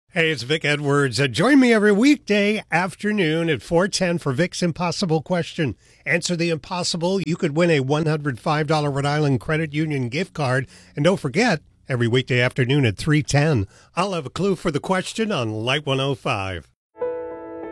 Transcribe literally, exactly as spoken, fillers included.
Hey, it's Vic Edwards. Uh, join me every weekday afternoon at four ten for Vic's Impossible Question. Answer the impossible. You could win a one hundred five dollars Rhode Island Credit Union gift card. And don't forget, every weekday afternoon at three ten, I'll have a clue for the question on Light one oh five.